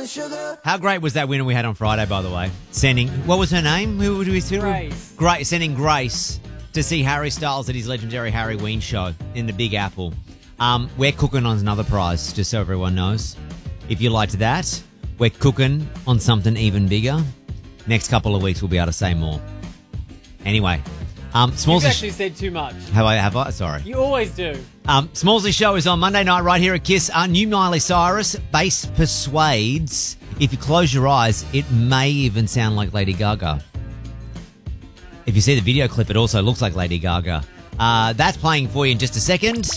How great was that winner we had on Friday, by the way? Sending, what was her name? Who would we see? Grace. Sending Grace to see Harry Styles at his legendary Harry Ween show in the Big Apple. We're cooking on another prize, just so everyone knows. If you liked that, we're cooking on something even bigger. Next couple of weeks, we'll be able to say more. Anyway, You've actually said too much. Have I? Sorry. You always do. Smallsy Show is on Monday night right here at Kiss. New Miley Cyrus, Bass Persuades. If you close your eyes, it may even sound like Lady Gaga. If you see the video clip, it also looks like Lady Gaga. That's playing for you in just a second.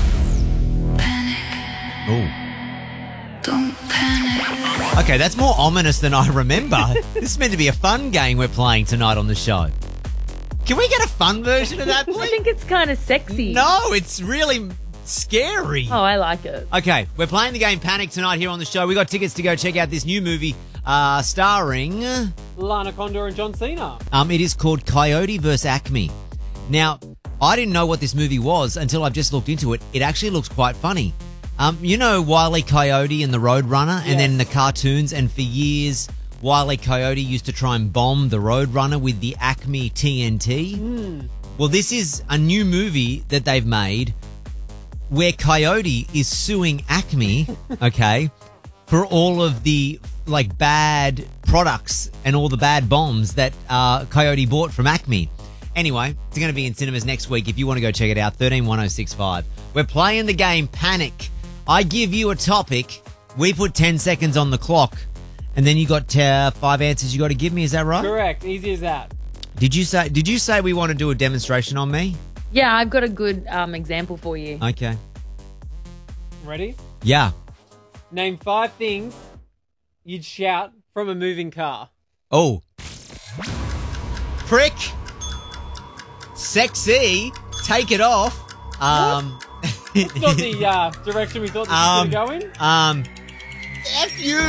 Ooh. Don't panic. Okay, that's more ominous than I remember. This is meant to be a fun game we're playing tonight on the show. Can we get a fun version of that, please? I think it's kind of sexy. No, it's really scary. Oh, I like it. Okay, we're playing the game Panic tonight here on the show. We got tickets to go check out this new movie starring Lana Condor and John Cena. It is called Coyote vs. Acme. Now, I didn't know what this movie was until I've just looked into it. It actually looks quite funny. You know Wile E. Coyote and the Roadrunner, and then the cartoons, and for years Wile E. Coyote used to try and bomb the Roadrunner with the Acme TNT. Well, this is a new movie that they've made where Coyote is suing Acme, okay, for all of the bad products and all the bad bombs that Coyote bought from Acme. Anyway, it's going to be in cinemas next week. If you want to go check it out, 131065. We're playing the game Panic. I give you a topic. We put 10 seconds on the clock. And then you got 5 answers you got to give me. Is that right? Correct. Easy as that. Did you say we want to do a demonstration on me? Yeah, I've got a good example for you. Okay. Ready? Yeah. Name 5 things you'd shout from a moving car. Oh. Prick. Sexy. Take it off. That's not the direction we thought this was going to go in. F you.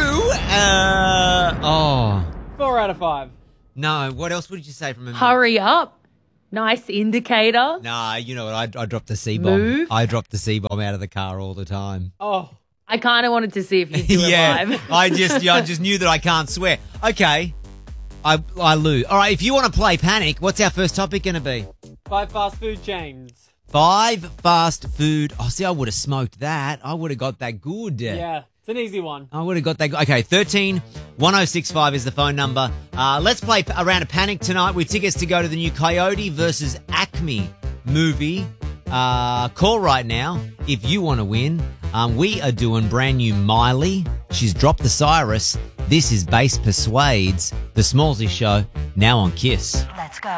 4 out of 5. No, what else would you say from a movie? Hurry up. Nice indicator. Nah, you know what? I dropped the C-bomb. Move. I dropped the C-bomb out of the car all the time. Oh. I kind of wanted to see if you do it Yeah, live. I just knew that I can't swear. Okay, I lose. All right, if you want to play Panic, what's our first topic going to be? 5 fast food chains. 5 fast food. Oh, see, I would have smoked that. I would have got that good. Yeah, it's an easy one. I would have got that. Okay, 131065 is the phone number. Let's play a round of Panic tonight with tickets to go to the new Coyote versus Acme movie. Call right now if you want to win. We are doing brand new Miley. She's dropped the Cyrus. This is Bass Persuades, the Smallsy Show, now on Kiss. Let's go.